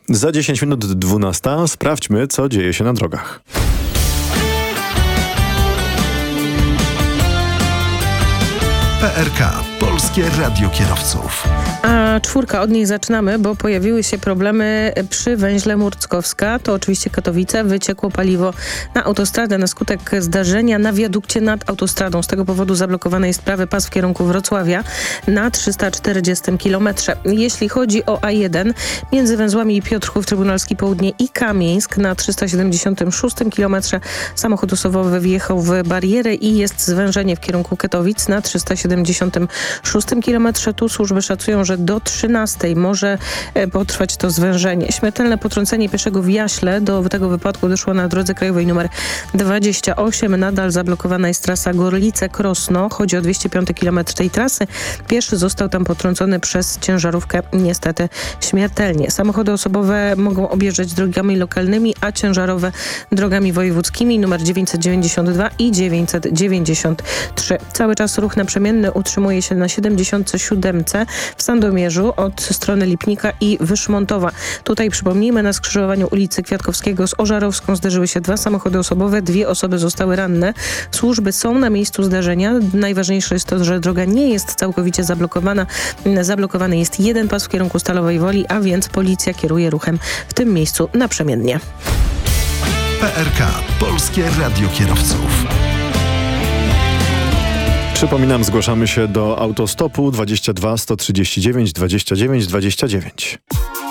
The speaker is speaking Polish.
Za 10 minut 12 sprawdźmy, co dzieje się na drogach. PRK. Polskie Radio Kierowców. A czwórka, od niej zaczynamy, bo pojawiły się problemy przy węźle Murckowska. To oczywiście Katowice. Wyciekło paliwo na autostradę na skutek zdarzenia na wiadukcie nad autostradą. Z tego powodu zablokowany jest prawy pas w kierunku Wrocławia na 340 km. Jeśli chodzi o A1, między węzłami Piotrków Trybunalski Południe i Kamieńsk na 376 km samochód osobowy wjechał w barierę i jest zwężenie w kierunku Katowic na 376 km. Tu służby szacują, że do 13 może potrwać to zwężenie. Śmiertelne potrącenie pieszego w Jaśle. Do tego wypadku doszło na drodze krajowej nr 28. Nadal zablokowana jest trasa Gorlice-Krosno. Chodzi o 205 km tej trasy. Pieszy został tam potrącony przez ciężarówkę, niestety śmiertelnie. Samochody osobowe mogą objeżdżać drogami lokalnymi, a ciężarowe drogami wojewódzkimi nr 992 i 993. Cały czas ruch naprzemienny utrzymuje się na 77 w Sandomierzu od strony Lipnika i Wyszmontowa. Tutaj przypomnijmy, na skrzyżowaniu ulicy Kwiatkowskiego z Ożarowską zderzyły się dwa samochody osobowe, 2 osoby zostały ranne. Służby są na miejscu zdarzenia. Najważniejsze jest to, że droga nie jest całkowicie zablokowana. Zablokowany jest jeden pas w kierunku Stalowej Woli, a więc policja kieruje ruchem w tym miejscu naprzemiennie. PRK. Polskie Radio Kierowców. Przypominam, zgłaszamy się do autostopu 22 139 29 29.